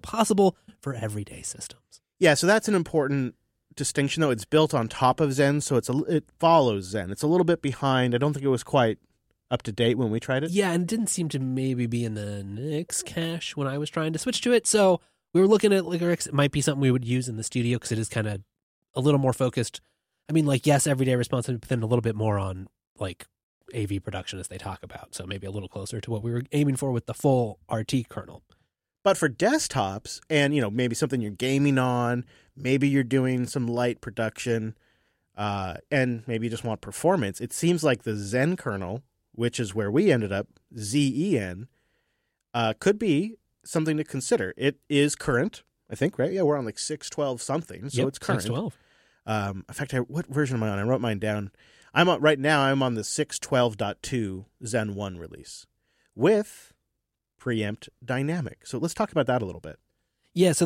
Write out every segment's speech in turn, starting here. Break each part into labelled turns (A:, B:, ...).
A: possible for everyday systems.
B: Yeah, so that's an important distinction, though. It's built on top of Zen, so it follows Zen. It's a little bit behind. I don't think it was quite up to date when we tried it.
A: Yeah, and it didn't seem to maybe be in the Nix cache when I was trying to switch to it. So we were looking at Liquorix. It might be something we would use in the studio because it is kind of a little more focused. I mean, like, yes, everyday responsive, but then a little bit more on, like, AV production as they talk about. So maybe a little closer to what we were aiming for with the full RT kernel.
B: But for desktops and, maybe something you're gaming on, maybe you're doing some light production, and maybe you just want performance, it seems like the Zen kernel, which is where we ended up, Zen, could be something to consider. It is current, I think, right? Yeah, we're on like 6.12 something, so it's current.
A: 6.12.
B: In fact, what version am I on? I wrote mine down. I'm on the 6.12.2 Zen 1 release with preempt dynamic. So let's talk about that a little bit.
A: Yeah, so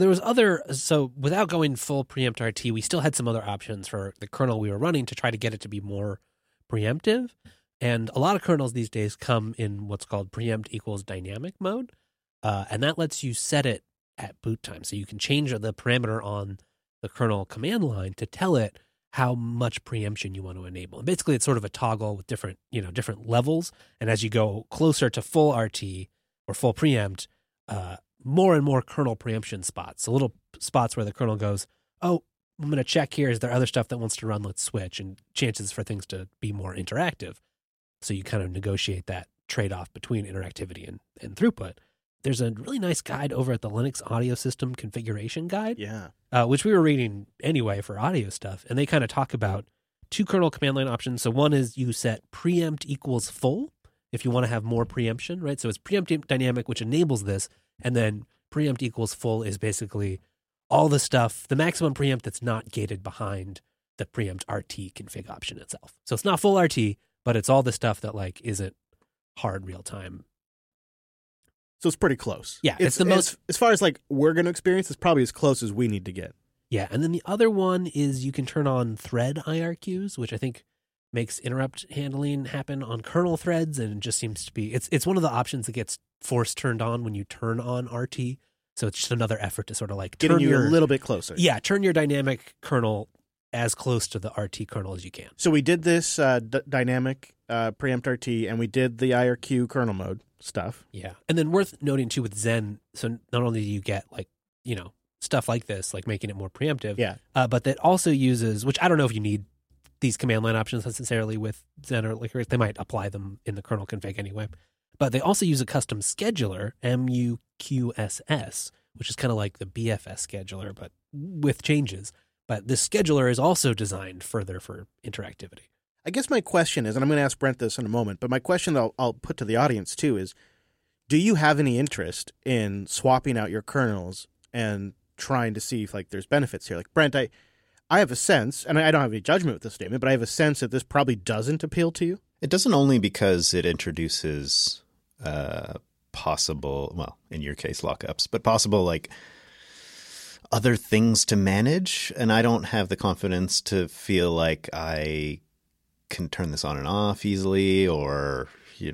A: so without going full preempt RT, we still had some other options for the kernel we were running to try to get it to be more preemptive. And a lot of kernels these days come in what's called preempt equals dynamic mode. And that lets you set it at boot time. So you can change the parameter on the kernel command line to tell it how much preemption you want to enable. And basically, it's sort of a toggle with different levels. And as you go closer to full RT or full preempt, more and more kernel preemption spots. So little spots where the kernel goes, oh, I'm going to check here. Is there other stuff that wants to run? Let's switch. And chances for things to be more interactive. So you kind of negotiate that trade-off between interactivity and throughput. There's a really nice guide over at the Linux Audio System Configuration Guide, which we were reading anyway for audio stuff. And they kind of talk about two kernel command line options. So one is you set preempt equals full if you want to have more preemption, right? So it's preempt dynamic, which enables this. And then preempt equals full is basically all the stuff, the maximum preempt that's not gated behind the preempt RT config option itself. So it's not full RT, but it's all the stuff that like isn't hard real time.
B: So it's pretty close.
A: Yeah, it's the most.
B: As far as like we're going to experience, it's probably as close as we need to get.
A: Yeah, and then the other one is you can turn on thread IRQs, which I think makes interrupt handling happen on kernel threads, and it just seems to be it's one of the options that gets force turned on when you turn on RT. So it's just another effort to sort of like
B: getting you a little bit closer.
A: Yeah, turn your dynamic kernel as close to the RT kernel as you can.
B: So we did this dynamic preempt RT, and we did the IRQ kernel mode stuff.
A: Yeah. And then worth noting too with Zen, so not only do you get like, stuff like this, like making it more preemptive, but that also uses, which I don't know if you need these command line options necessarily with Zen or Liquorix. They might apply them in the kernel config anyway. But they also use a custom scheduler, MUQSS, which is kind of like the BFS scheduler, but with changes. But this scheduler is also designed further for interactivity.
B: I guess my question is, and I'm going to ask Brent this in a moment, but my question I'll put to the audience too is, do you have any interest in swapping out your kernels and trying to see if like there's benefits here? Like Brent, I have a sense, and I don't have any judgment with this statement, but I have a sense that this probably doesn't appeal to you.
C: It doesn't only because it introduces possible, well, in your case, lockups, but possible like other things to manage. And I don't have the confidence to feel like I can turn this on and off easily or,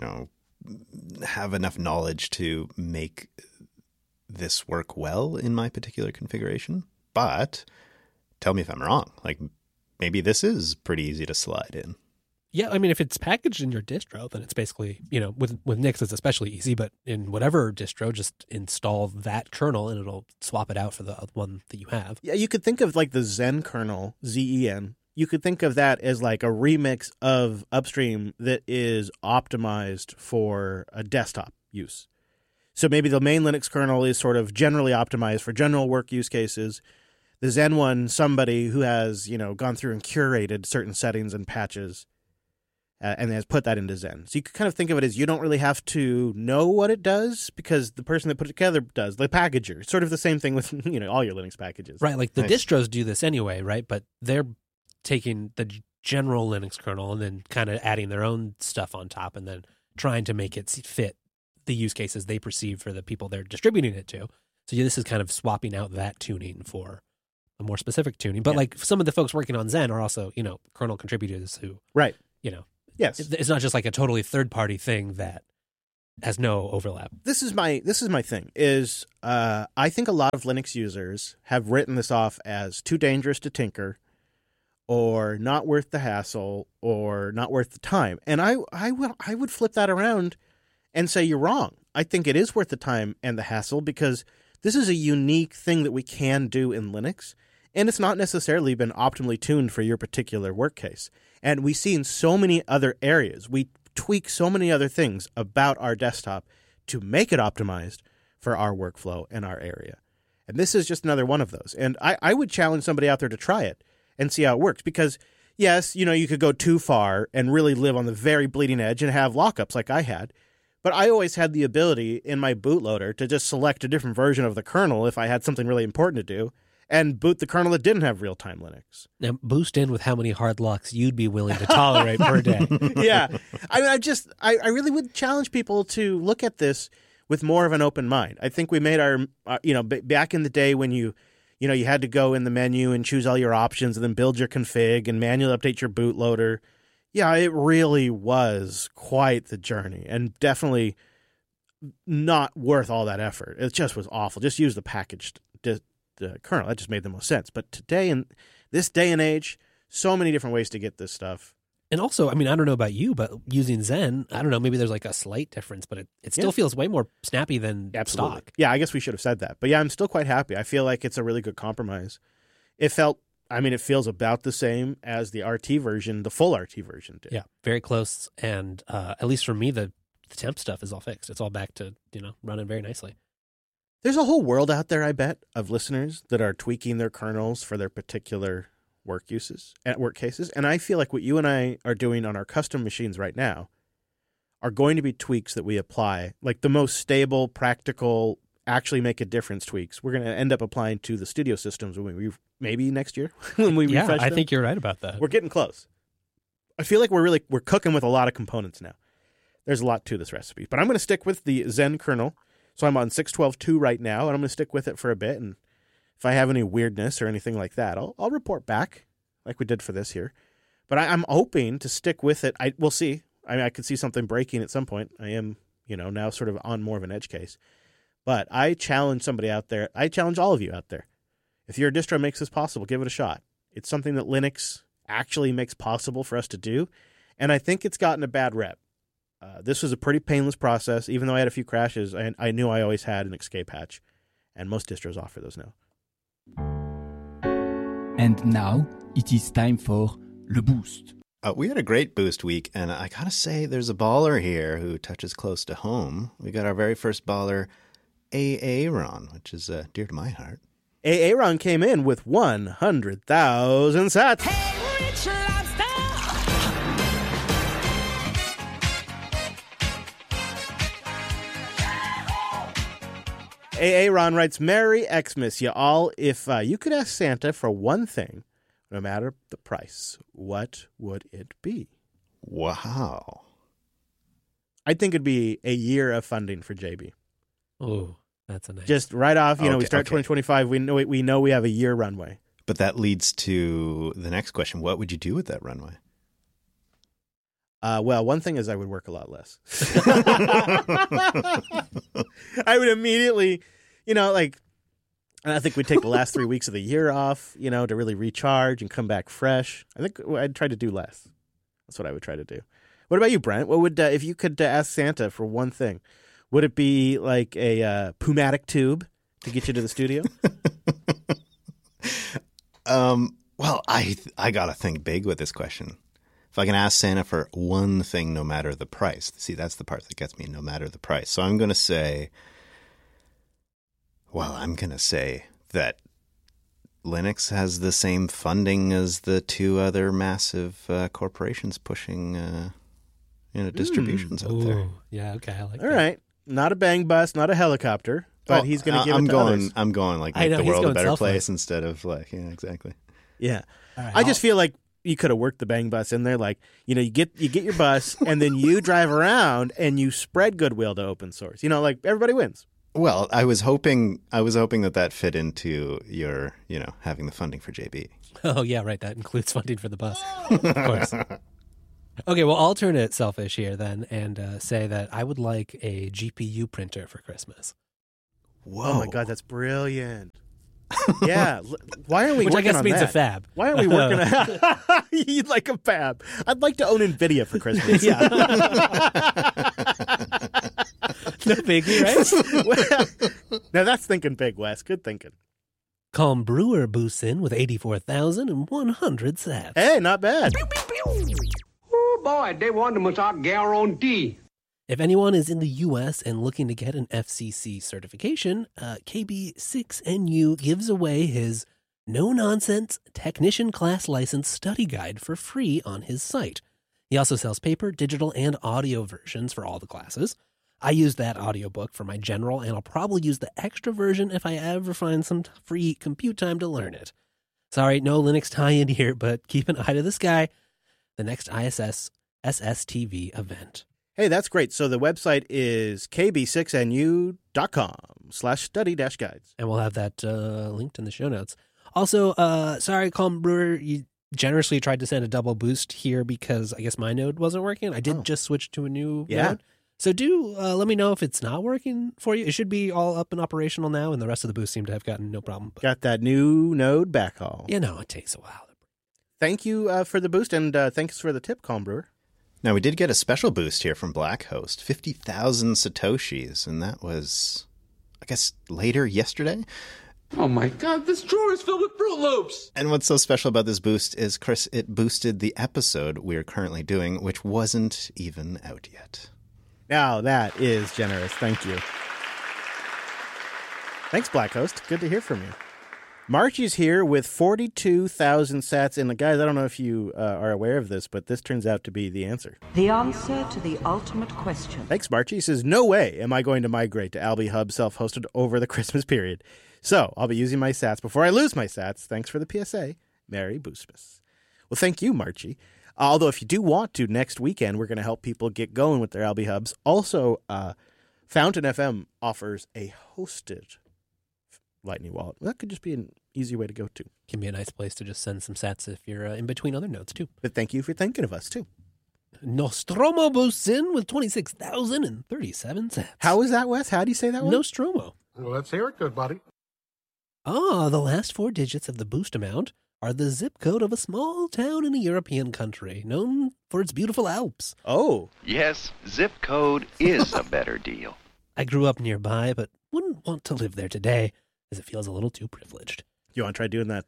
C: have enough knowledge to make this work well in my particular configuration. But tell me if I'm wrong. Like maybe this is pretty easy to slide in.
A: Yeah, I mean, if it's packaged in your distro, then it's basically, with Nix, it's especially easy, but in whatever distro, just install that kernel and it'll swap it out for the one that you have.
B: Yeah, you could think of like the Zen kernel, Zen. You could think of that as like a remix of Upstream that is optimized for a desktop use. So maybe the main Linux kernel is sort of generally optimized for general work use cases. The Zen one, somebody who has, gone through and curated certain settings and patches and has put that into Zen. So you could kind of think of it as you don't really have to know what it does because the person that put it together does, the packager. It's sort of the same thing with, all your Linux packages.
A: Right, like the distros do this anyway, right? But they're taking the general Linux kernel and then kind of adding their own stuff on top and then trying to make it fit the use cases they perceive for the people they're distributing it to. So this is kind of swapping out that tuning for a more specific tuning. But like some of the folks working on Zen are also, kernel contributors who,
B: right.
A: Yes. It's not just like a totally third-party thing that has no overlap.
B: This is my thing is I think a lot of Linux users have written this off as too dangerous to tinker, or not worth the hassle, or not worth the time. And I would flip that around and say you're wrong. I think it is worth the time and the hassle, because this is a unique thing that we can do in Linux, and it's not necessarily been optimally tuned for your particular work case. And we see in so many other areas, we tweak so many other things about our desktop to make it optimized for our workflow and our area. And this is just another one of those. And I would challenge somebody out there to try it and see how it works, because yes, you could go too far and really live on the very bleeding edge and have lockups like I had. But I always had the ability in my bootloader to just select a different version of the kernel if I had something really important to do, and boot the kernel that didn't have real-time Linux.
A: Now, boost in with how many hard locks you'd be willing to tolerate per day.
B: Yeah. I mean, I really would challenge people to look at this with more of an open mind. I think we made back in the day when you had to go in the menu and choose all your options and then build your config and manually update your bootloader. Yeah, it really was quite the journey, and definitely not worth all that effort. It just was awful. Just use the packaged kernel. That just made the most sense. But today, in this day and age, so many different ways to get this stuff.
A: And also, I mean, I don't know about you, but using Zen, I don't know, maybe there's like a slight difference, but it still feels way more snappy than stock.
B: Yeah, I guess we should have said that. But yeah, I'm still quite happy. I feel like it's a really good compromise. It feels about the same as the RT version, the full RT version did.
A: Yeah, very close. And at least for me, the temp stuff is all fixed. It's all back to, running very nicely.
B: There's a whole world out there, I bet, of listeners that are tweaking their kernels for their particular work cases. And I feel like what you and I are doing on our custom machines right now are going to be tweaks that we apply, like the most stable, practical, actually make a difference tweaks. We're going to end up applying to the studio systems maybe next year when we refresh them.
A: I think you're right about that.
B: We're getting close. I feel like we're cooking with a lot of components now. There's a lot to this recipe, but I'm going to stick with the Zen kernel. So I'm on 6.12.2 right now, and I'm going to stick with it for a bit. And if I have any weirdness or anything like that, I'll report back like we did for this here. But I'm hoping to stick with it. We'll see. I mean, I could see something breaking at some point. I am, now sort of on more of an edge case. But I challenge somebody out there. I challenge all of you out there. If your distro makes this possible, give it a shot. It's something that Linux actually makes possible for us to do. And I think it's gotten a bad rep. This was a pretty painless process. Even though I had a few crashes, I knew I always had an escape hatch. And most distros offer those now.
D: And now it is time for Le Boost.
C: We had a great boost week, and I gotta say there's a baller here who touches close to home. We got our very first baller, Aaron, which is dear to my heart.
B: Aaron came in with 100,000 sats.
E: Hey, Rich Lobster!
B: Aaron writes, Merry Xmas, y'all. If you could ask Santa for one thing, no matter the price, what would it be?
C: Wow.
B: I think it'd be a year of funding for JB.
A: Oh, that's a nice.
B: Just right off, we start
C: okay.
B: 2025. We know we have a year runway.
C: But that leads to the next question. What would you do with that runway?
B: Well, one thing is I would work a lot less. I would immediately, I think we'd take the last 3 weeks of the year off, to really recharge and come back fresh. I think I'd try to do less. That's what I would try to do. What about you, Brent? What would, if you could ask Santa for one thing, would it be like a Pumatic tube to get you to the studio?
C: Well, I got to think big with this question. If I can ask Santa for one thing, no matter the price. See, that's the part that gets me, no matter the price. So I'm going to say that Linux has the same funding as the two other massive corporations pushing distributions out there.
A: Yeah, okay, I like that.
B: All right. Not a bang bus, not a helicopter, but he's going to give it to others.
C: I'm going like make the world a better place instead of exactly.
B: Yeah.
A: Right,
B: I just feel like you could have worked the bang bus in there. Like, you get your bus and then you drive around and you spread goodwill to open source. Like everybody wins.
C: Well, I was hoping that fit into your, having the funding for JB.
A: Oh, yeah, right. That includes funding for the bus. Of course. Okay, well, I'll turn it selfish here then and say that I would like a GPU printer for Christmas.
C: Whoa.
B: Oh my God, that's brilliant. Yeah. Why aren't we
A: Which I
B: working
A: guess
B: on
A: means
B: that?
A: a fab.
B: Why aren't we working on You'd like a fab. I'd like to own NVIDIA for Christmas.
A: Yeah. No biggie, right?
B: Now that's thinking big, Wes. Good thinking.
A: Calm Brewer boosts in with 84,100 sats.
B: Hey, not bad.
F: Oh boy, they want them without guarantee.
A: If anyone is in the U.S. and looking to get an FCC certification, KB6NU gives away his no-nonsense technician class license study guide for free on his site. He also sells paper, digital, and audio versions for all the classes. I used that audiobook for my general, and I'll probably use the extra version if I ever find some free compute time to learn it. Sorry, no Linux tie-in here, but keep an eye to the sky. The next ISS SSTV event.
B: Hey, that's great. So the website is kb6nu.com/study-guides.
A: And we'll have that linked in the show notes. Also, sorry, Calm Brewer, you generously tried to send a double boost here because I guess my node wasn't working. I did just switch to a new node. So let me know if it's not working for you. It should be all up and operational now, and the rest of the boosts seem to have gotten no problem. But,
B: Got that new node backhaul.
A: you know, it takes a while.
B: Thank you for the boost, and thanks for the tip, Calm Brewer.
C: Now, we did get a special boost here from Blackhost, 50,000 Satoshis, and that was, I guess, later yesterday.
F: Oh my God, this drawer is filled with Fruit Loops.
C: And what's so special about this boost is, Chris, it boosted the episode we're currently doing, which wasn't even out yet.
B: Now, that is generous. Thank you. Thanks, Blackhost. Good to hear from you. Marchie's here with 42,000 sats. And guys, I don't know if you are aware of this, but this turns out to be the answer.
G: The answer to the ultimate question.
B: Thanks, Marchie. He says, no way am I going to migrate to Alby Hub self-hosted over the Christmas period. So I'll be using my sats before I lose my sats. Thanks for the PSA. Merry Boostmas. Well, thank you, Marchie. Although if you do want to, next weekend, we're going to help people get going with their Alby Hubs. Also, Fountain FM offers a hosted Lightning wallet. Well, that could just be an easy way to go to.
A: Can be a nice place to just send some sats if you're in between other nodes, too.
B: But thank you for thinking of us, too.
A: Nostromo boosts in with 26,037 sats.
B: How is that, Wes? How do you say that one?
A: Nostromo.
H: Well, let's hear it, good buddy.
A: The last 4 digits of the boost amount are the zip code of a small town in a European country known for its beautiful Alps.
B: Oh.
I: Yes, zip code is a better deal.
A: I grew up nearby, but wouldn't want to live there today, as it feels a little too privileged.
B: You want to try doing that?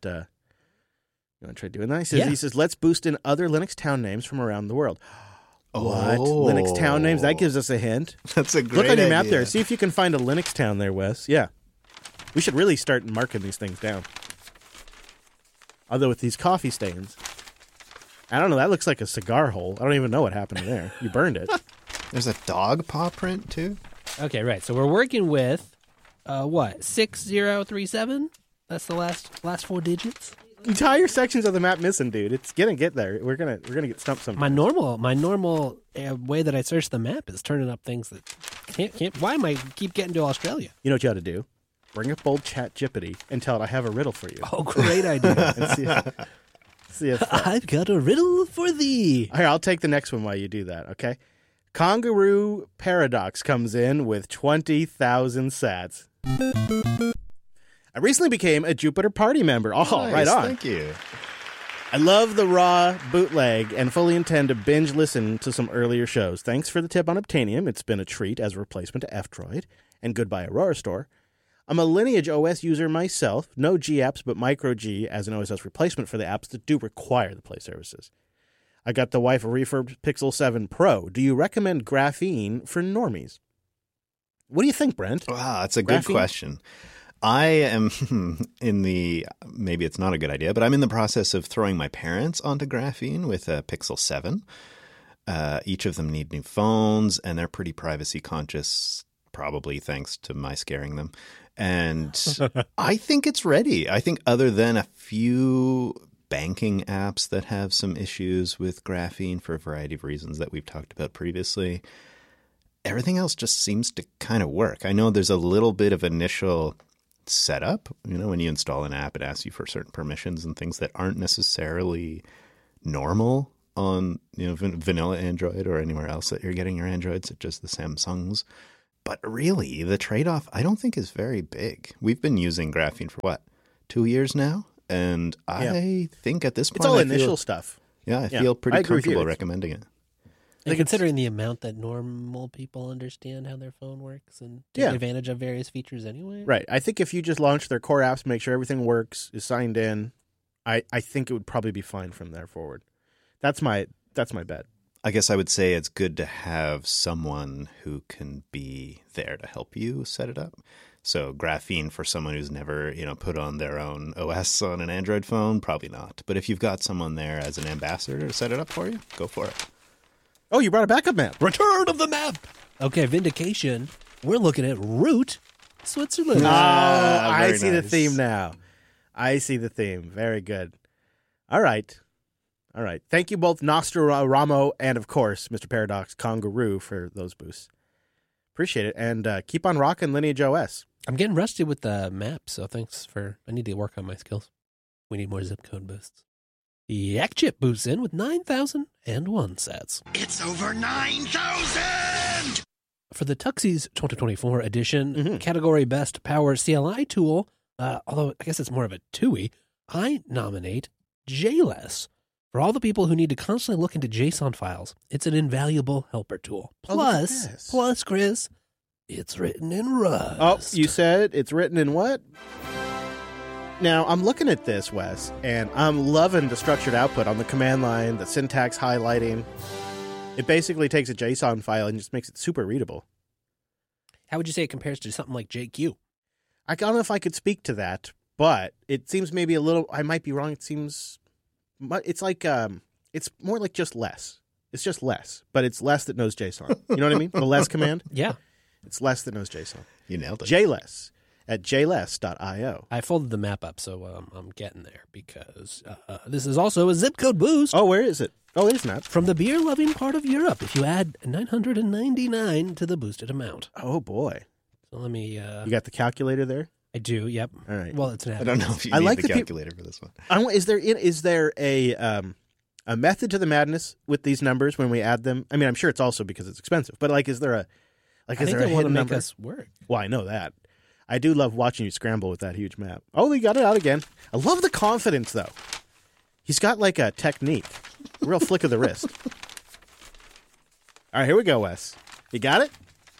B: He says, let's boost in other Linux town names from around the world. What? Linux town names? That gives us a hint.
C: That's a great
B: Look on your map
C: idea.
B: there. See if you can find a Linux town there, Wes. Yeah. We should really start marking these things down. Although with these coffee stains, I don't know. That looks like a cigar hole. I don't even know what happened there. You burned it.
C: There's a dog paw print, too?
A: Okay, right. So we're working with, 6037? That's the last 4 digits?
B: Entire sections of the map missing, dude. It's gonna get there. We're gonna get stumped sometime.
A: My normal way that I search the map is turning up things that can't. Why am I keep getting to Australia?
B: You know what you ought to do? Bring up old ChatGPT and tell it I have a riddle for you.
A: Oh, great idea!
B: And see if
A: I've got a riddle for thee.
B: Here, I'll take the next one while you do that. Okay. Kangaroo Paradox comes in with 20,000 sats. I recently became a Jupiter Party member. Oh,
C: Nice,
B: right on.
C: Thank you.
B: I love the raw bootleg and fully intend to binge listen to some earlier shows. Thanks for the tip on Obtainium. It's been a treat as a replacement to F-Droid. And goodbye, Aurora Store. I'm a Lineage OS user myself. No G apps, but Micro G as an OSS replacement for the apps that do require the Play services. I got the wife a refurbed Pixel 7 Pro. Do you recommend Graphene for normies? What do you think, Brent?
C: Wow, that's a good
B: Graphene?
C: question. I am maybe it's not a good idea, but I'm in the process of throwing my parents onto Graphene with a Pixel 7. Each of them need new phones, and they're pretty privacy conscious, probably thanks to my scaring them. And I think it's ready. I think other than a few banking apps that have some issues with Graphene for a variety of reasons that we've talked about previously, everything else just seems to kind of work. I know there's a little bit of initial setup, when you install an app, it asks you for certain permissions and things that aren't necessarily normal on vanilla Android or anywhere else that you're getting your Androids, such as the Samsungs. But really, the trade-off I don't think is very big. We've been using graphene for what, 2 years now? And I think at this point,
B: it's all initial stuff.
C: Yeah, I feel pretty
B: agree with you.
C: comfortable recommending it.
A: And considering the amount that normal people understand how their phone works and take advantage of various features anyway.
B: Right. I think if you just launch their core apps, make sure everything works, is signed in, I think it would probably be fine from there forward. That's my bet.
C: I guess I would say it's good to have someone who can be there to help you set it up. So graphene for someone who's never, put on their own OS on an Android phone, probably not. But if you've got someone there as an ambassador to set it up for you, go for it.
B: Oh, you brought a backup map.
A: Return of the map. Okay, vindication. We're looking at Root, Switzerland.
B: I see the
C: nice.
B: theme now. I see the theme. Very good. All right. Thank you both, Nostramo and, of course, Mr. Paradox Kangaroo for those boosts. Appreciate it. And keep on rocking Lineage OS.
A: I'm getting rusty with the map, so I need to work on my skills. We need more zip code boosts. Yak Chip boosts in with 9,001 sats.
E: It's over 9,000!
A: For the Tuxies 2024 edition, category best power CLI tool, although I guess it's more of a TUI, I nominate JLess. For all the people who need to constantly look into JSON files, it's an invaluable helper tool. Plus, Chris, it's written in Rust.
B: Oh, you said it's written in what? Now, I'm looking at this, Wes, and I'm loving the structured output on the command line, the syntax highlighting. It basically takes a JSON file and just makes it super readable.
A: How would you say it compares to something like JQ?
B: I don't know if I could speak to that, but it seems maybe a little, I might be wrong, it's like, it's more like just less. It's just less, but it's less that knows JSON. You know what I mean? The less command?
A: Yeah.
B: It's less that knows JSON.
C: You nailed it.
B: JLess at jless.io.
A: I folded the map up, so I'm getting there because this is also a zip code boost.
B: Oh, where is it? Oh, it is not.
A: From the beer-loving part of Europe, if you add 999 to the boosted amount.
B: Oh, boy.
A: So let me...
B: You got the calculator there?
A: I do, yep.
B: All right.
A: Well, it's an
C: I don't know if you
B: I
C: need
B: like
C: the
B: the
C: calculator for this one.
B: Is there a method to the madness with these numbers when we add them? I mean, I'm sure it's also because it's expensive, but is there a
A: I think they want to make us work.
B: Well, I know that. I do love watching you scramble with that huge map. Oh, they got it out again. I love the confidence, though. He's got like a technique, a real flick of the wrist. All right, here we go, Wes. You got it?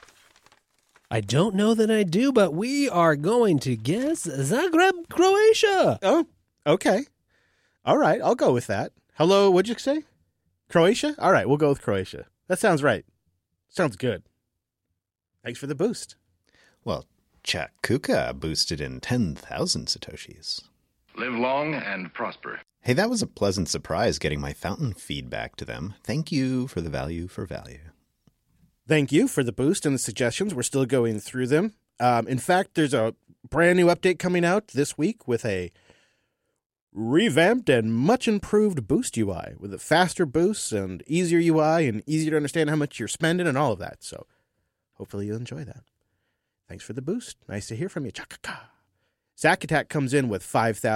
A: I don't know that I do, but we are going to guess Zagreb, Croatia.
B: Oh, okay. All right, I'll go with that. Hello, what'd you say? Croatia? All right, we'll go with Croatia. That sounds right. Sounds good. Thanks for the boost.
C: Well, Chakuka boosted in 10,000 Satoshis.
I: Live long and prosper.
C: Hey, that was a pleasant surprise getting my fountain feedback to them. Thank you for the value for value.
B: Thank you for the boost and the suggestions. We're still going through them. In fact, there's a brand new update coming out this week with a revamped and much improved Boost UI with a faster boosts and easier UI and easier to understand how much you're spending and all of that. So hopefully you'll enjoy that. Thanks for the boost. Nice to hear from you. Chakaka. Zack Attack comes in with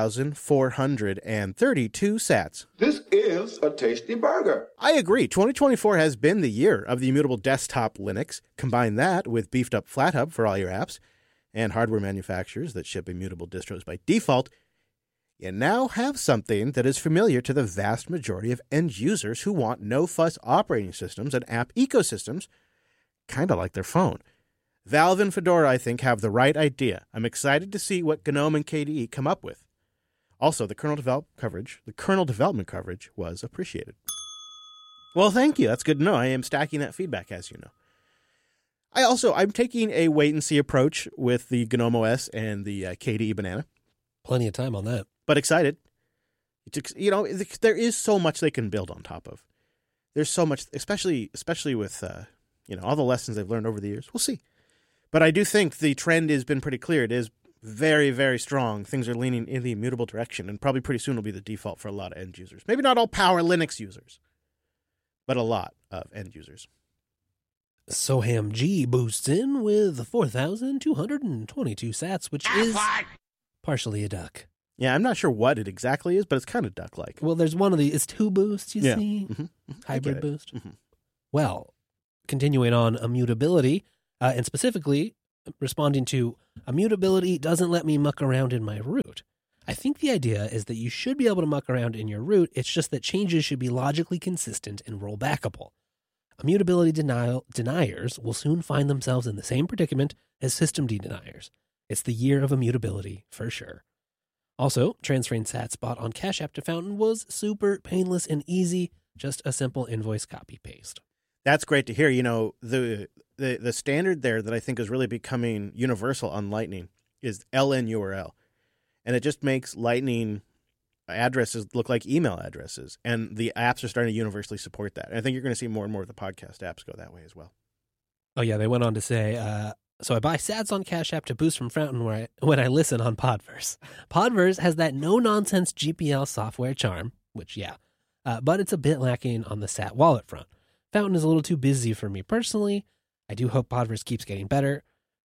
B: 5,432 sats.
H: This is a tasty burger.
B: I agree. 2024 has been the year of the immutable desktop Linux. Combine that with beefed up FlatHub for all your apps and hardware manufacturers that ship immutable distros by default. You now have something that is familiar to the vast majority of end users who want no-fuss operating systems and app ecosystems, kind of like their phone. Valve and Fedora, I think, have the right idea. I'm excited to see what GNOME and KDE come up with. Also, the kernel development coverage was appreciated. Well, thank you. That's good to know. I am stacking that feedback, as you know. I'm taking a wait-and-see approach with the GNOME OS and the KDE Banana.
A: Plenty of time on that.
B: But excited. There is so much they can build on top of. There's so much, especially with all the lessons they've learned over the years. We'll see. But I do think the trend has been pretty clear. It is very, very strong. Things are leaning in the immutable direction, and probably pretty soon will be the default for a lot of end users. Maybe not all Power Linux users, but a lot of end users.
A: Soham G boosts in with 4,222 sats, which is partially a duck.
B: Yeah, I'm not sure what it exactly is, but it's kind of duck-like.
A: Well, there's one of the, it's 2 boosts, you
B: Yeah.
A: see?
B: Mm-hmm.
A: Hybrid boost.
B: Mhm.
A: Well, continuing on immutability, and specifically responding to immutability doesn't let me muck around in my root. I think the idea is that you should be able to muck around in your root. It's just that changes should be logically consistent and rollbackable. Immutability deniers will soon find themselves in the same predicament as systemd deniers. It's the year of immutability, for sure. Also, transferring sats bought on Cash App to Fountain was super painless and easy, just a simple invoice copy-paste.
B: That's great to hear. You know, the standard there that I think is really becoming universal on Lightning is LNURL. And it just makes Lightning addresses look like email addresses. And the apps are starting to universally support that. And I think you're going to see more and more of the podcast apps go that way as well.
A: Oh, yeah, they went on to say, so I buy sats on Cash App to boost from Fountain when I listen on Podverse. Podverse has that no-nonsense GPL software charm, which, yeah, but it's a bit lacking on the sat wallet front. Fountain is a little too busy for me personally. I do hope Podverse keeps getting better.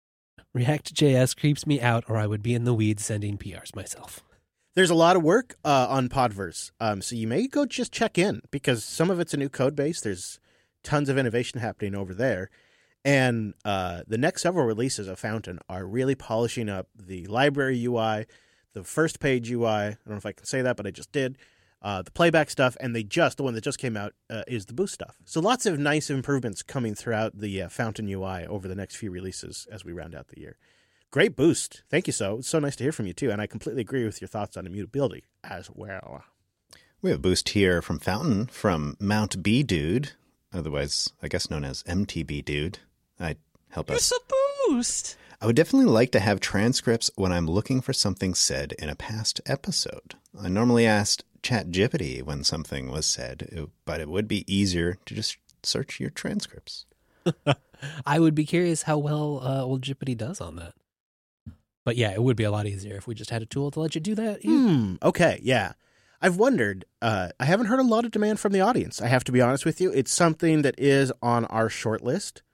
A: React.js creeps me out, or I would be in the weeds sending PRs myself.
B: There's a lot of work on Podverse, so you may go just check in, because some of it's a new code base. There's tons of innovation happening over there. And the next several releases of Fountain are really polishing up the library UI, the first page UI. I don't know if I can say that, but I just did. The playback stuff, and the one that just came out is the boost stuff. So lots of nice improvements coming throughout the Fountain UI over the next few releases as we round out the year. Great boost. Thank you, So. It's so nice to hear from you, too. And I completely agree with your thoughts on immutability as well.
C: We have a boost here from Fountain from Mount B Dude, otherwise, I guess, known as MTB Dude. I help us.
J: It's a boost.
C: I would definitely like to have transcripts when I'm looking for something said in a past episode. I normally asked ChatGPT when something was said, but it would be easier to just search your transcripts.
A: I would be curious how well old Jippity does on that. But yeah, it would be a lot easier if we just had a tool to let you do that.
B: Okay, yeah. I've wondered. I haven't heard a lot of demand from the audience. I have to be honest with you. It's something that is on our short list.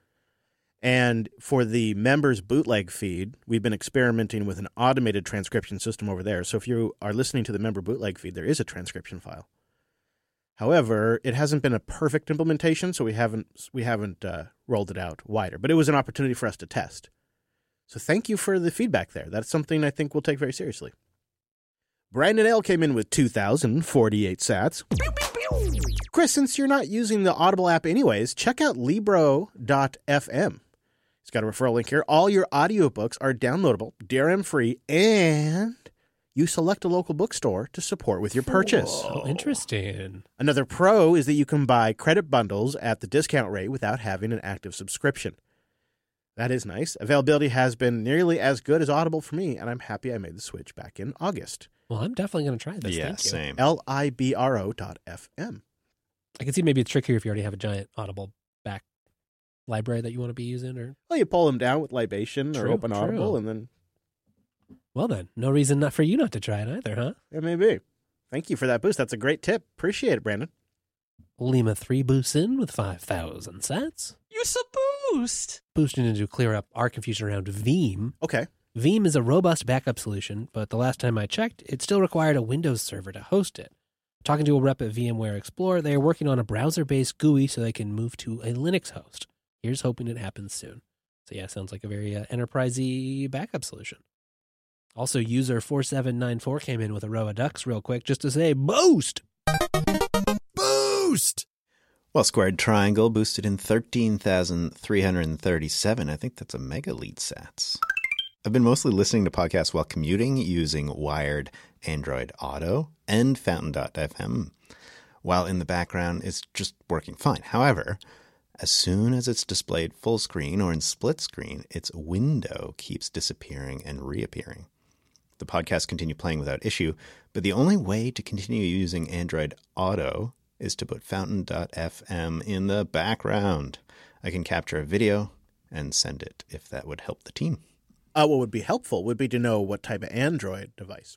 B: And for the members bootleg feed, we've been experimenting with an automated transcription system over there. So if you are listening to the member bootleg feed, there is a transcription file. However, it hasn't been a perfect implementation, so we haven't rolled it out wider. But it was an opportunity for us to test. So thank you for the feedback there. That's something I think we'll take very seriously. Brandon L. came in with 2,048 sats. Chris, since you're not using the Audible app anyways, check out Libro.fm. It's got a referral link here. All your audiobooks are downloadable, DRM-free, and you select a local bookstore to support with your purchase.
A: Oh, interesting.
B: Another pro is that you can buy credit bundles at the discount rate without having an active subscription. That is nice. Availability has been nearly as good as Audible for me, and I'm happy I made the switch back in August.
A: Well, I'm definitely going to try this.
C: Yeah,
A: Thank you.
C: same.
B: Libro.fm.
A: I can see maybe it's trickier if you already have a giant Audible back library that you want to be using. Or
B: Well, you pull them down with Libation or
A: True,
B: Open Audible,
A: true.
B: and then
A: Well then, no reason not for you not to try it either, huh?
B: it may be. Thank you for that boost. That's a great tip. Appreciate it, Brandon.
A: Lima 3 boosts in with 5,000 sats.
J: It's a boost.
A: Boosting in to clear up our confusion around Veeam.
B: Okay.
A: Veeam is a robust backup solution, but the last time I checked, it still required a Windows server to host it. Talking to a rep at VMware Explorer, they are working on a browser-based GUI so they can move to a Linux host. Here's hoping it happens soon. So yeah, sounds like a very enterprisey backup solution. Also, user 4794 came in with a row of ducks real quick just to say, boost!
E: Boost!
C: Well, Squared Triangle boosted in 13,337. I think that's a mega lead sats. I've been mostly listening to podcasts while commuting using Wired, Android Auto, and Fountain.fm, while in the background it's just working fine. However, as soon as it's displayed full screen or in split screen, its window keeps disappearing and reappearing. The podcasts continue playing without issue, but the only way to continue using Android Auto is to put Fountain.fm in the background. I can capture a video and send it if that would help the team.
B: What would be helpful would be to know what type of Android device.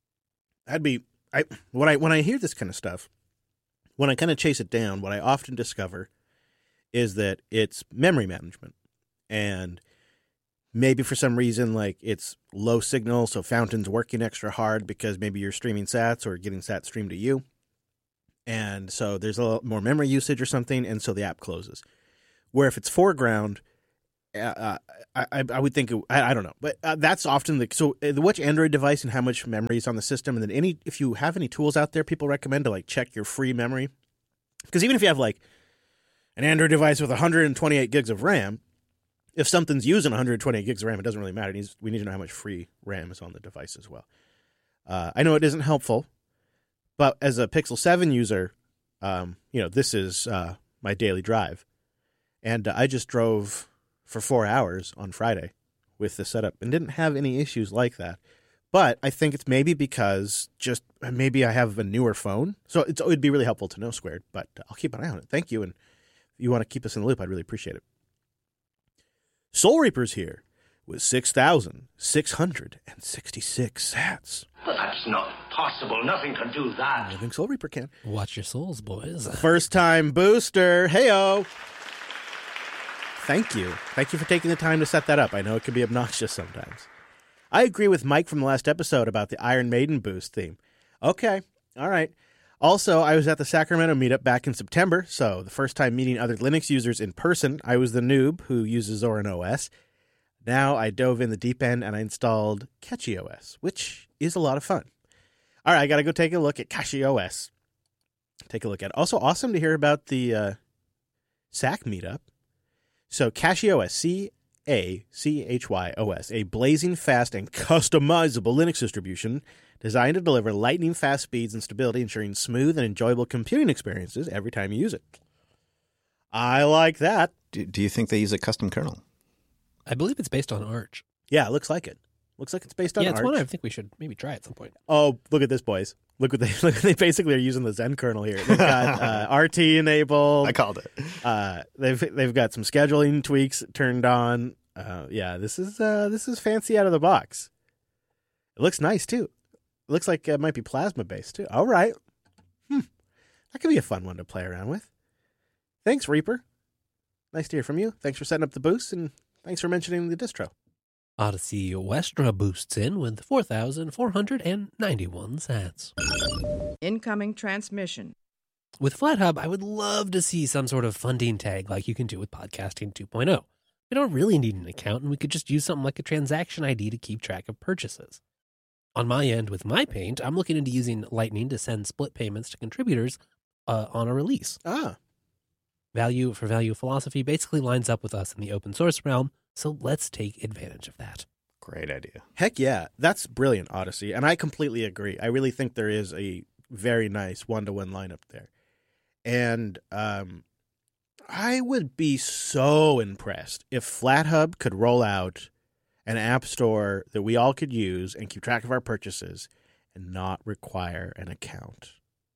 B: When I hear this kind of stuff, when I kind of chase it down, what I often discover is that it's memory management. And Maybe for some reason, like it's low signal, so Fountain's working extra hard because maybe you're streaming sats or getting sats streamed to you. And so there's a lot more memory usage or something, and so the app closes. Where if it's foreground, I would think, I don't know. But that's often so which Android device and how much memory is on the system. And then if you have any tools out there, people recommend to like check your free memory. Because even if you have like an Android device with 128 gigs of RAM, if something's using 128 gigs of RAM, it doesn't really matter. We need to know how much free RAM is on the device as well. I know it isn't helpful, but as a Pixel 7 user, this is my daily drive. And I just drove for 4 hours on Friday with the setup and didn't have any issues like that. But I think it's maybe because maybe I have a newer phone. So it would be really helpful to know Squared, but I'll keep an eye on it. Thank you. And if you want to keep us in the loop, I'd really appreciate it. Soul Reaper's here with 6,666 sats.
E: But that's not possible. Nothing can do that.
B: I think Soul Reaper can.
A: Watch your souls, boys.
B: First time booster. Heyo. Thank you. Thank you for taking the time to set that up. I know it can be obnoxious sometimes. I agree with Mike from the last episode about the Iron Maiden boost theme. Okay. All right. Also, I was at the Sacramento meetup back in September, so the first time meeting other Linux users in person, I was the noob who uses Zorin OS. Now I dove in the deep end and I installed Catchy OS, which is a lot of fun. All right, I got to go take a look at Catchy OS. Take a look at it. Also, awesome to hear about the SAC meetup. So Catchy OS, C-A-C-H-Y OS, a blazing fast and customizable Linux distribution designed to deliver lightning fast speeds and stability, ensuring smooth and enjoyable computing experiences every time you use it. I like that.
C: Do you think they use a custom kernel?
A: I believe it's based on Arch.
B: Yeah, it looks like it. Looks like it's based on Arch.
A: Yeah, it's one I think we should maybe try at some point.
B: Oh, look at this, boys. Look what they basically are using the Zen kernel here. They've got RT enabled.
C: I called it.
B: They've got some scheduling tweaks turned on. Yeah, this is fancy out of the box. It looks nice too. It looks like it might be plasma based too. All right. That could be a fun one to play around with. Thanks, Reaper. Nice to hear from you. Thanks for setting up the boost, and thanks for mentioning the distro.
A: Odyssey Westra boosts in with 4,491 sats.
G: Incoming transmission.
A: With FlatHub, I would love to see some sort of funding tag like you can do with Podcasting 2.0. We don't really need an account, and we could just use something like a transaction ID to keep track of purchases. On my end, with MyPaint, I'm looking into using Lightning to send split payments to contributors on a release. Value for value philosophy basically lines up with us in the open source realm, so let's take advantage of that.
C: Great idea.
B: Heck yeah. That's brilliant, Odyssey. And I completely agree. I really think there is a very nice one-to-one lineup there. And I would be so impressed if FlatHub could roll out an app store that we all could use and keep track of our purchases and not require an account.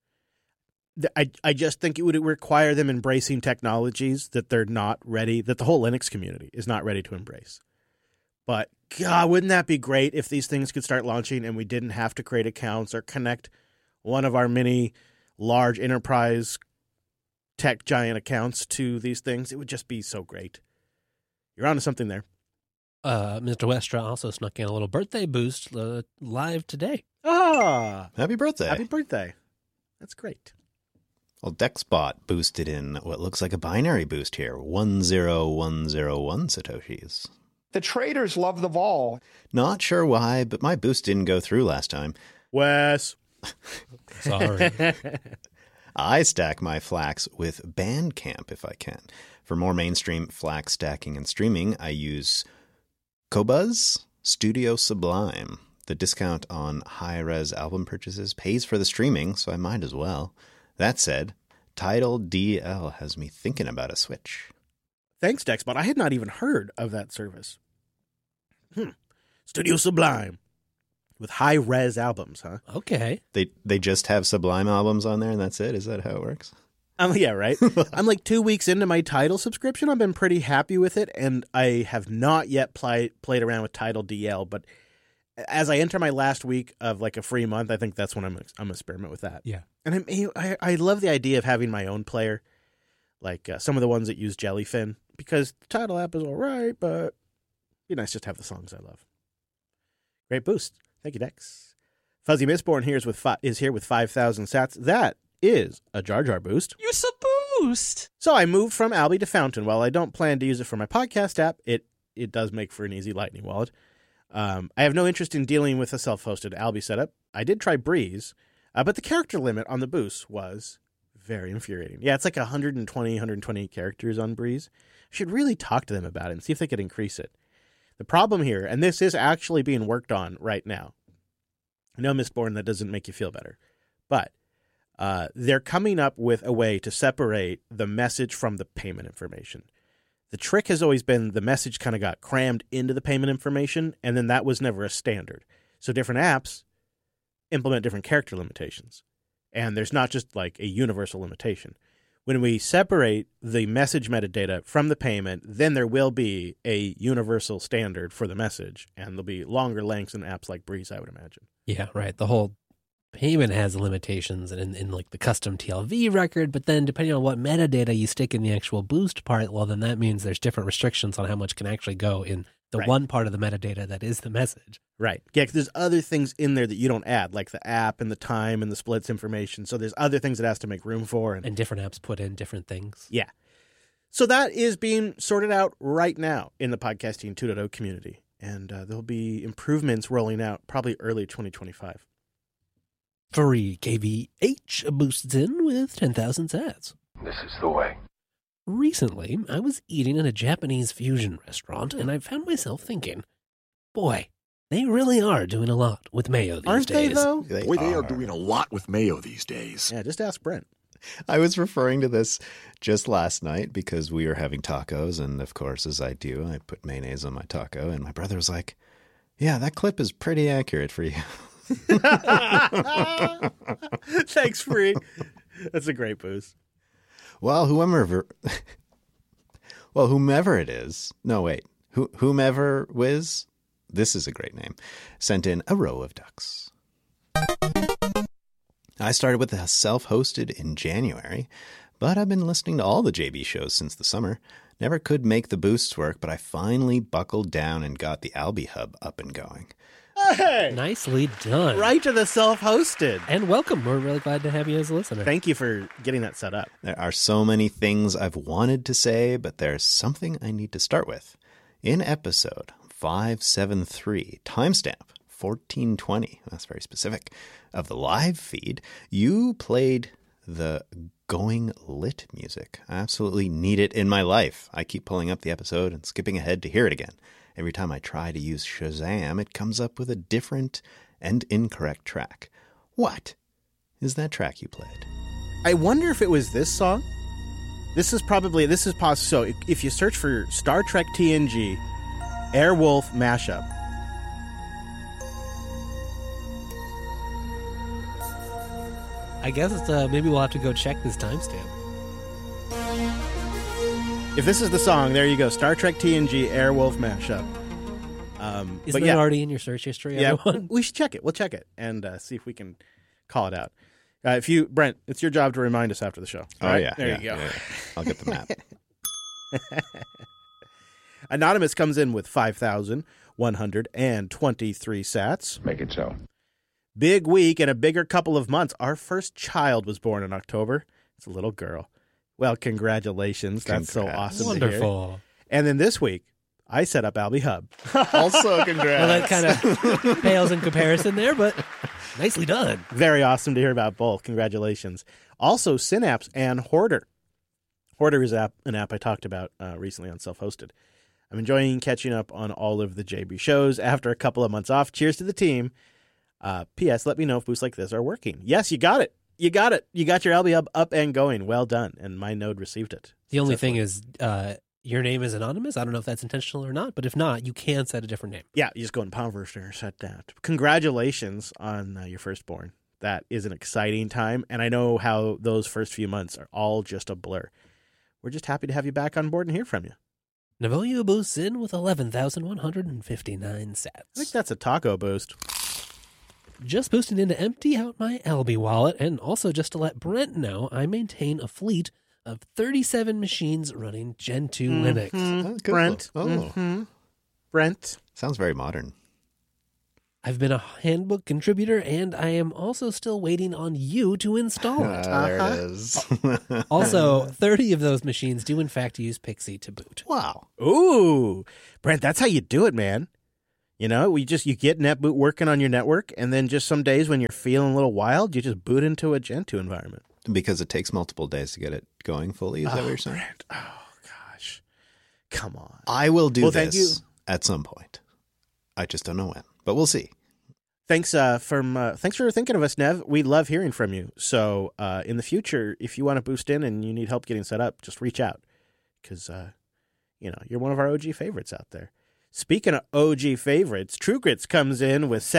B: I just think it would require them embracing technologies that they're not ready, that the whole Linux community is not ready to embrace. But, God, wouldn't that be great if these things could start launching and we didn't have to create accounts or connect one of our many large enterprise tech giant accounts to these things? It would just be so great. You're onto something there.
A: Mr. Westra also snuck in a little birthday boost live today.
C: Happy birthday.
B: Happy birthday. That's great.
C: Well, DexBot boosted in what looks like a binary boost here, 10101 Satoshis.
K: The traders love the vol.
C: Not sure why, but my boost didn't go through last time.
B: Wes.
A: Sorry.
C: I stack my Flax with Bandcamp if I can. For more mainstream Flax stacking and streaming, I use Qobuz Studio Sublime. The discount on high-res album purchases pays for the streaming, so I might as well. That said, Tidal DL has me thinking about a switch.
B: Thanks, DexBot. I had not even heard of that service. Studio Sublime. With high-res albums, huh?
A: Okay.
C: They just have Sublime albums on there and that's it? Is that how it works?
B: Yeah, right. I'm like 2 weeks into my Tidal subscription. I've been pretty happy with it, and I have not yet played around with Tidal DL, but as I enter my last week of like a free month, I think that's when I'm experiment with that.
A: Yeah.
B: And I love the idea of having my own player, like some of the ones that use Jellyfin, because the Tidal app is all right, but Be nice just to have the songs I love. Great boost. Thank you, Dex. Fuzzy Mistborn is here with 5,000 sats. That is a Jar Jar boost.
J: Use a boost.
B: So I moved from Alby to Fountain. While I don't plan to use it for my podcast app, it does make for an easy Lightning wallet. I have no interest in dealing with a self-hosted Alby setup. I did try Breeze, but the character limit on the boost was very infuriating. Yeah, it's like 120 characters on Breeze. I should really talk to them about it and see if they could increase it. The problem here, and this is actually being worked on right now. I know, Mistborn, that doesn't make you feel better, but they're coming up with a way to separate the message from the payment information. The trick has always been the message kind of got crammed into the payment information, and then that was never a standard. So different apps implement different character limitations, and there's not just like a universal limitation. When we separate the message metadata from the payment, then there will be a universal standard for the message, and there'll be longer lengths in apps like Breeze, I would imagine.
A: Yeah, right. The whole payment has limitations in like the custom TLV record, but then depending on what metadata you stick in the actual boost part, well, then that means there's different restrictions on how much can actually go in the one part of the metadata that is the message.
B: Right. Yeah, 'cause there's other things in there that you don't add, like the app and the time and the splits information. So there's other things it has to make room for.
A: And different apps put in different things.
B: Yeah. So that is being sorted out right now in the Podcasting 2.0 community. And there'll be improvements rolling out probably early 2025.
A: Free KVH boosts in with 10,000 sats.
E: This is the way.
A: Recently, I was eating in a Japanese fusion restaurant, and I found myself thinking, boy, they really are doing a lot with mayo these
B: Aren't
A: days.
B: They, though?
L: They are doing a lot with mayo these days.
B: Yeah, just ask Brent.
C: I was referring to this just last night because we were having tacos, and of course, as I do, I put mayonnaise on my taco, and my brother was like, yeah, that clip is pretty accurate for you.
B: Thanks, Free. That's a great boost.
C: Well, whomever it is, whomever Wiz, this is a great name, sent in a row of ducks. I started with the self-hosted in January, but I've been listening to all the JB shows since the summer. Never could make the boosts work, but I finally buckled down and got the Alby Hub up and going.
B: Hey!
A: Nicely done.
B: Right to the self-hosted.
A: And welcome. We're really glad to have you as a listener.
B: Thank you for getting that set up.
C: There are so many things I've wanted to say, but there's something I need to start with. In episode 573, timestamp 1420, that's very specific, of the live feed, you played the Going Lit music. I absolutely need it in my life. I keep pulling up the episode and skipping ahead to hear it again. Every time I try to use Shazam, it comes up with a different and incorrect track. What is that track you played?
B: I wonder if it was this song. This is possible. So if you search for Star Trek TNG Airwolf mashup,
A: I guess maybe we'll have to go check this timestamp.
B: if this is the song, there you go. Star Trek TNG Airwolf mashup.
A: Isn't it already in your search history?
B: Yeah,
A: everyone?
B: we should check it. We'll check it and see if we can call it out. Brent, it's your job to remind us after the show.
C: Oh,
B: right?
C: yeah.
B: There you go.
C: Yeah. I'll get the map.
B: Anonymous comes in with 5,123 sats.
I: Make it so.
B: Big week and a bigger couple of months. Our first child was born in October. It's a little girl. Well, congratulations. That's so awesome.
A: Wonderful.
B: To hear. And then this week, I set up Alby Hub.
C: Also, congrats.
A: Well, that kind of pales in comparison there, but nicely done.
B: Very awesome to hear about both. Congratulations. Also, Synapse and Hoarder. Hoarder is an app I talked about recently on Self-Hosted. I'm enjoying catching up on all of the JB shows after a couple of months off. Cheers to the team. P.S. Let me know if boosts like this are working. Yes, you got it. You got it. You got your Alby Hub up and going. Well done. And my node received it.
A: The only thing is your name is anonymous. I don't know if that's intentional or not, but if not, you can set a different name.
B: Yeah, you just go in Powerverse, set that. Congratulations on your firstborn. That is an exciting time, and I know how those first few months are all just a blur. We're just happy to have you back on board and hear from you.
A: Navoyo boosts in with 11,159 sats.
B: I think that's a taco boost.
A: Just boosting in to empty out my Alby wallet, and also just to let Brent know I maintain a fleet of 37 machines running Gen 2 Linux.
C: Oh, cool.
B: Brent.
C: Oh.
B: Mm-hmm. Brent?
C: Sounds very modern.
A: I've been a handbook contributor, and I am also still waiting on you to install it.
C: There it is.
A: Also, 30 of those machines do, in fact, use Pixie to boot.
C: Wow.
B: Ooh, Brent, that's how you do it, man. You know, you get NetBoot working on your network, and then just some days when you're feeling a little wild, you just boot into a Gentoo environment.
C: Because it takes multiple days to get it going fully, is that what you're saying?
B: Brent. Oh, gosh. Come on.
C: I will do
B: thank you.
C: this at some point. I just don't know when, but we'll see.
B: Thanks for thinking of us, Nev. We love hearing from you. So in the future, if you want to boost in and you need help getting set up, just reach out because, you're one of our OG favorites out there. Speaking of OG favorites, True Grits comes in with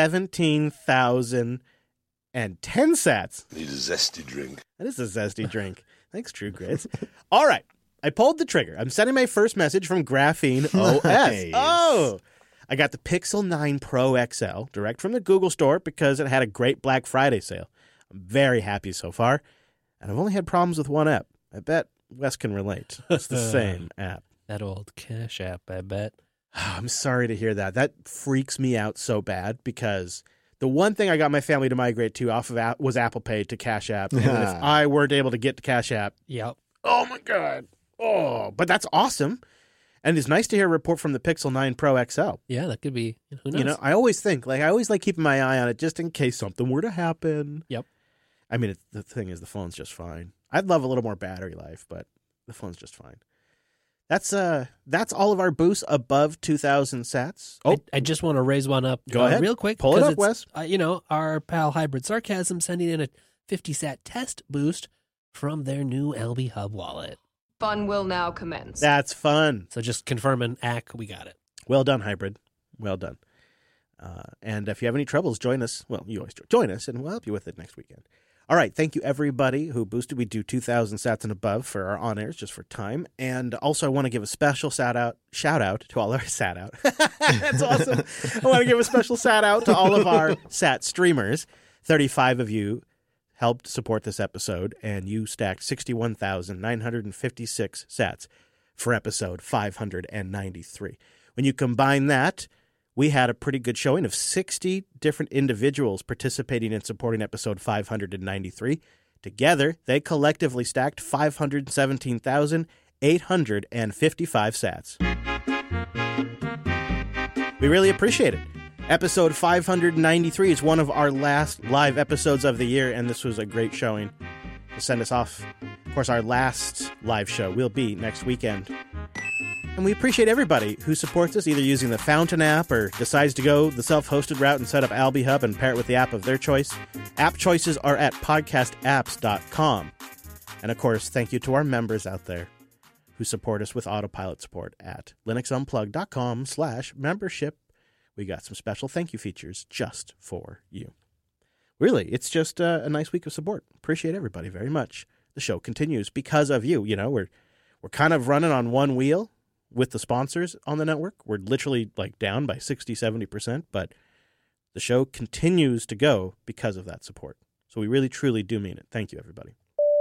B: 17,010 sats.
L: Need a zesty drink.
B: That is a zesty drink. Thanks, True Grits. All right. I pulled the trigger. I'm sending my first message from Graphene OS.
C: Nice.
B: Oh, I got the Pixel 9 Pro XL direct from the Google store because it had a great Black Friday sale. I'm very happy so far, and I've only had problems with one app. I bet Wes can relate. It's the same app.
A: That old Cash App, I bet.
B: I'm sorry to hear that. That freaks me out so bad because the one thing I got my family to migrate to off of was Apple Pay to Cash App. And if I weren't able to get to Cash App,
A: Yep.
B: oh my God. Oh, but that's awesome. And it's nice to hear a report from the Pixel 9 Pro XL.
A: Yeah, that could be. Who knows?
B: I always think, I always like keeping my eye on it just in case something were to happen.
A: Yep.
B: I mean, the thing is, the phone's just fine. I'd love a little more battery life, but the phone's just fine. That's all of our boosts above 2,000 sats.
A: Oh, I just want to raise one up.
B: Go ahead.
A: Real quick.
B: Pull it up, Wes.
A: Our pal Hybrid Sarcasm sending in a 50 sat test boost from their new Albi Hub wallet.
M: Fun will now commence.
B: That's fun.
A: So just confirming, we got it.
B: Well done, Hybrid. Well done. And if you have any troubles, join us. Well, you always join us, and we'll help you with it next weekend. All right. Thank you, everybody who boosted. We do 2,000 sats and above for our on-airs just for time. And also, I want to give a special shout out to all our sat out. That's awesome. I want to give a special sat out to all of our sat streamers. 35 of you helped support this episode, and you stacked 61,956 sats for episode 593. When you combine that, we had a pretty good showing of 60 different individuals participating in supporting episode 593. Together, they collectively stacked 517,855 sats. We really appreciate it. Episode 593 is one of our last live episodes of the year, and this was a great showing to send us off. Of course, our last live show will be next weekend. And we appreciate everybody who supports us, either using the Fountain app or decides to go the self-hosted route and set up Albi Hub and pair it with the app of their choice. App choices are at podcastapps.com. And of course, thank you to our members out there who support us with autopilot support at linuxunplugged.com/membership. We got some special thank you features just for you. Really, it's just a nice week of support. Appreciate everybody very much. The show continues because of you. We're kind of running on one wheel with the sponsors on the network. We're literally down by 60-70%, but the show continues to go because of that support. So we really, truly do mean it. Thank you, everybody.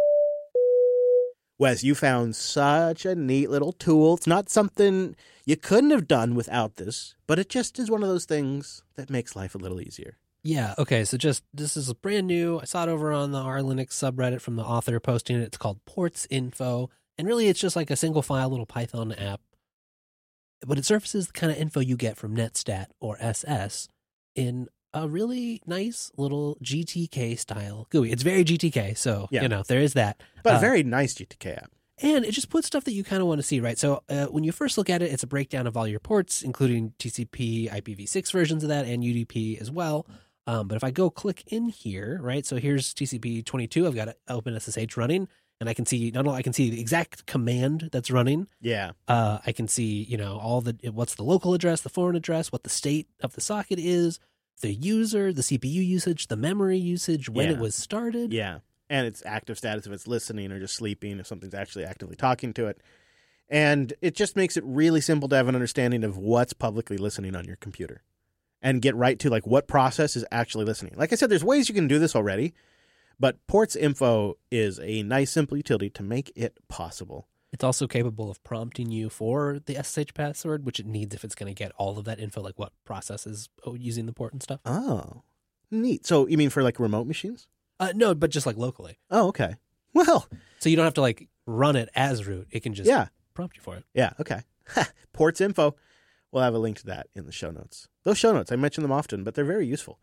B: Wes, you found such a neat little tool. It's not something you couldn't have done without this, but it just is one of those things that makes life a little easier.
A: Yeah, okay, so this is brand new. I saw it over on the R Linux subreddit from the author posting it. It's called Ports Info, and really it's just like a single file little Python app. But it surfaces the kind of info you get from Netstat or SS in a really nice little GTK style GUI. It's very GTK, so, there is that.
B: But a very nice GTK app.
A: And it just puts stuff that you kind of want to see, right? So when you first look at it, it's a breakdown of all your ports, including TCP, IPv6 versions of that, and UDP as well. But if I go click in here, right? So here's TCP 22. I've got OpenSSH running. And I can see the exact command that's running.
B: Yeah.
A: I can see, what's the local address, the foreign address, what the state of the socket is, the user, the CPU usage, the memory usage, when it was started.
B: Yeah. And its active status, if it's listening or just sleeping, if something's actually actively talking to it. And it just makes it really simple to have an understanding of what's publicly listening on your computer and get right to what process is actually listening. Like I said, there's ways you can do this already. But Ports Info is a nice, simple utility to make it possible.
A: It's also capable of prompting you for the SSH password, which it needs if it's going to get all of that info, like what process is using the port and stuff.
B: Oh, neat. So you mean for like remote machines?
A: No, but just like locally.
B: Oh, okay. Well,
A: so you don't have to like run it as root. It can just prompt you for it.
B: Yeah, okay. Ports info. We'll have a link to that in the show notes. Those show notes, I mention them often, but they're very useful.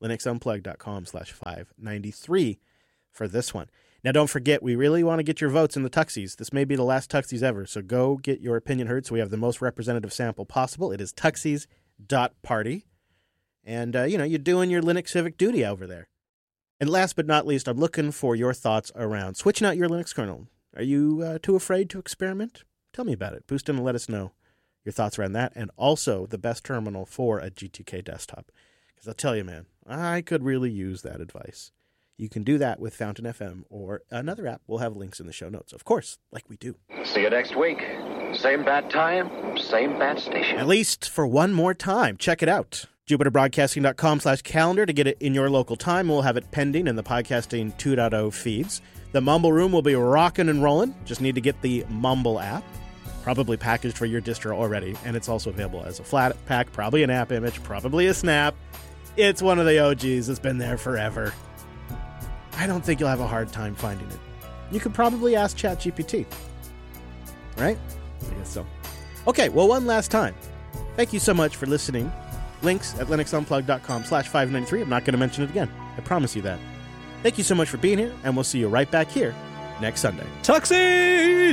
B: linuxunplugged.com/593 for this one. Now, don't forget, we really want to get your votes in the Tuxies. This may be the last Tuxies ever, so go get your opinion heard so we have the most representative sample possible. It is tuxies.party. And, you're doing your Linux civic duty over there. And last but not least, I'm looking for your thoughts around switching out your Linux kernel. Are you too afraid to experiment? Tell me about it. Boost in and let us know your thoughts around that, and also the best terminal for a GTK desktop. Because I'll tell you, man, I could really use that advice. You can do that with Fountain FM or another app. We'll have links in the show notes, of course, like we do.
E: See you next week. Same bad time, same bad station.
B: At least for one more time. Check it out. JupiterBroadcasting.com/calendar to get it in your local time. We'll have it pending in the Podcasting 2.0 feeds. The Mumble Room will be rocking and rolling. Just need to get the Mumble app. Probably packaged for your distro already. And it's also available as a flat pack, probably an app image, probably a snap. It's one of the OGs. It's been there forever. I don't think you'll have a hard time finding it. You could probably ask ChatGPT. Right? I guess so. Okay, well, one last time. Thank you so much for listening. Links at linuxunplugged.com/593. I'm not going to mention it again. I promise you that. Thank you so much for being here, and we'll see you right back here next Sunday.
A: Tuxie!